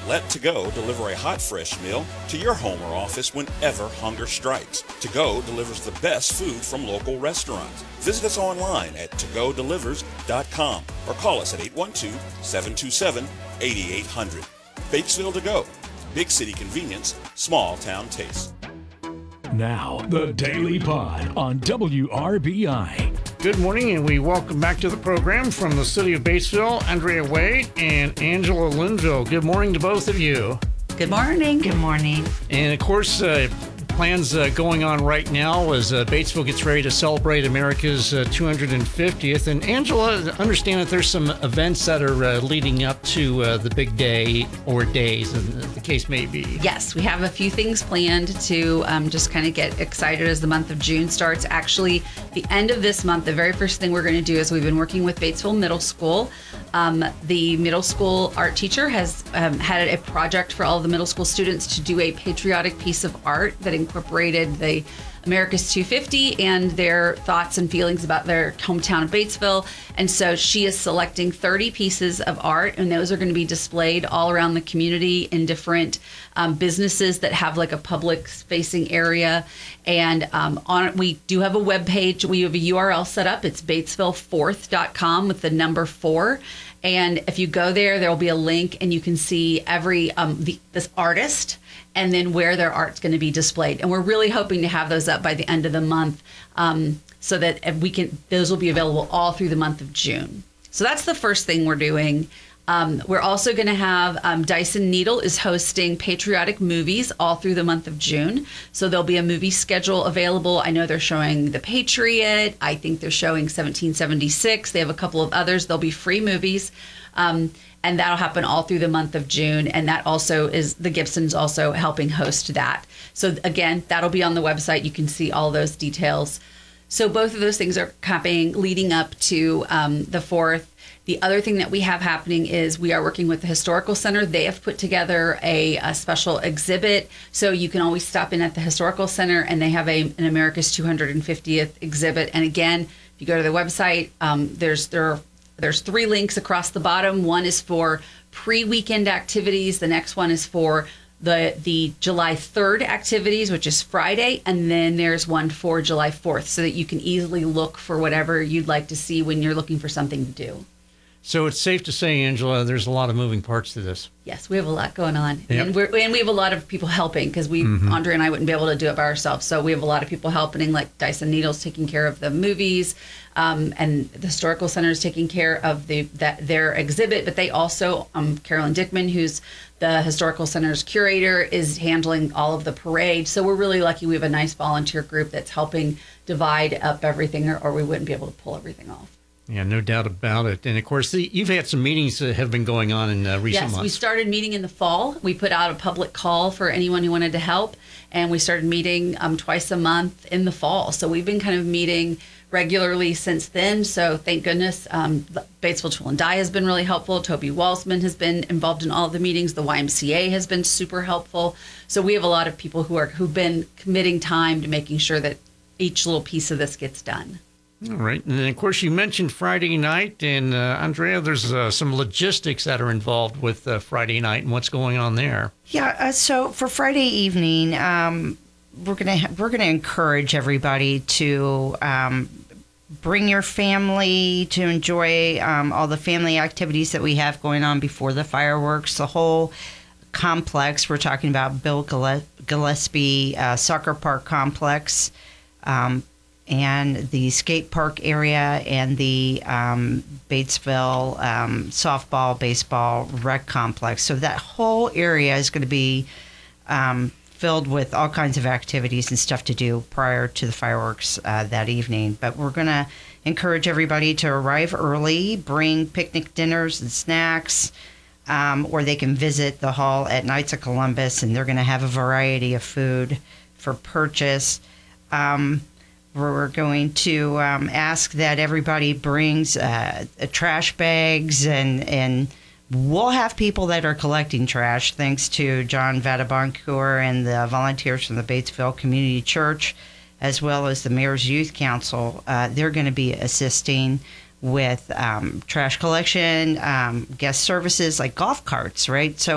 Let To Go deliver a hot, fresh meal to your home or office whenever hunger strikes. To Go delivers the best food from local restaurants. Visit us online at togodelivers.com or call us at 812-727-8800. Batesville To Go. Big city convenience, small town taste. Now, the Daily Pod on WRBI. Good morning, and we welcome back to the program from the city of Batesville, Andrea Wade and Angela Linville. Good morning to both of you. Good morning. Good morning. And of course, plans going on right now as Batesville gets ready to celebrate America's 250th. And Angela, I understand that there's some events that are leading up to the big day or days, as the case may be. Yes, we have a few things planned to just kind of get excited as the month of June starts. Actually, the end of this month, the very first thing we're going to do is we've been working with Batesville Middle School. The middle school art teacher has had a project for all of the middle school students to do a patriotic piece of art that incorporated the America's 250 and their thoughts and feelings about their hometown of Batesville. And so she is selecting 30 pieces of art, and those are going to be displayed all around the community in different businesses that have like a public facing area. And we do have a web page. We have a URL set up. It's batesville4th.com with the number 4. And if you go there, there will be a link, and you can see every this artist and then where their art's going to be displayed. And we're really hoping to have those up by the end of the month, so that those will be available all through the month of June. So that's the first thing we're doing. We're also going to have Dyson Needle is hosting patriotic movies all through the month of June. So there'll be a movie schedule available. I know they're showing The Patriot. I think they're showing 1776. They have a couple of others. There'll be free movies. And that'll happen all through the month of June. And that also is the Gibsons also helping host that. So again, that'll be on the website. You can see all those details. So both of those things are happening leading up to the 4th. The other thing that we have happening is we are working with the Historical Center. They have put together a special exhibit. So you can always stop in at the Historical Center, and they have an America's 250th exhibit. And again, if you go to the website, there's 3 links across the bottom. One is for pre-weekend activities. The next one is for the July 3rd activities, which is Friday. And then there's one for July 4th, so that you can easily look for whatever you'd like to see when you're looking for something to do. So it's safe to say, Angela, there's a lot of moving parts to this. Yes, we have a lot going on. Yep. And we have a lot of people helping, because Andrea and I wouldn't be able to do it by ourselves. So we have a lot of people helping, like Dyson Needles taking care of the movies, and the Historical Center is taking care of their exhibit. But they also, Carolyn Dickman, who's the Historical Center's curator, is handling all of the parade. So we're really lucky we have a nice volunteer group that's helping divide up everything, or we wouldn't be able to pull everything off. Yeah, no doubt about it. And of course, you've had some meetings that have been going on in recent months. Yes, we started meeting in the fall. We put out a public call for anyone who wanted to help, and we started meeting twice a month in the fall. So we've been kind of meeting regularly since then. So thank goodness. Batesville Tool and Die has been really helpful. Toby Walsman has been involved in all of the meetings. The YMCA has been super helpful. So we have a lot of people who've been committing time to making sure that each little piece of this gets done. All right. And then, of course, you mentioned Friday night. And, Andrea, there's some logistics that are involved with Friday night and what's going on there. Yeah, so for Friday evening, we're gonna encourage everybody to bring your family to enjoy all the family activities that we have going on before the fireworks. The whole complex, we're talking about Bill Gillespie Soccer Park Complex, and the skate park area, and the Batesville softball, baseball, rec complex. So that whole area is going to be filled with all kinds of activities and stuff to do prior to the fireworks that evening. But we're going to encourage everybody to arrive early, bring picnic dinners and snacks, or they can visit the hall at Knights of Columbus, and they're going to have a variety of food for purchase. We're going to ask that everybody brings trash bags, and we'll have people that are collecting trash, thanks to John Vadabancourt and the volunteers from the Batesville Community Church, as well as the Mayor's Youth Council. They're going to be assisting with trash collection, guest services like golf carts, right? So